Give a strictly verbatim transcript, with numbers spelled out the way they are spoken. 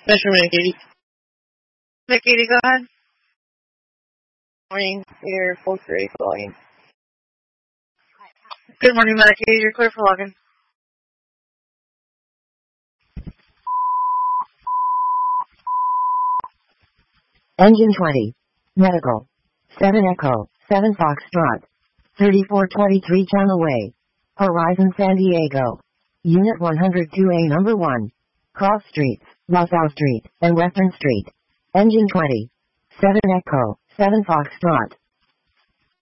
Special minute, Katie. Hey, Katie, go ahead. Morning. You're full ready for login. Good morning, Medicaid. You're clear for login. Engine twenty. Medical. seven Echo. seven Foxtrot. thirty-four twenty-three Channel Way. Horizon San Diego. Unit one oh two A number one. Cross Streets, LaSalle Street, and Western Street. Engine twenty. seven Echo. seven Foxtrot.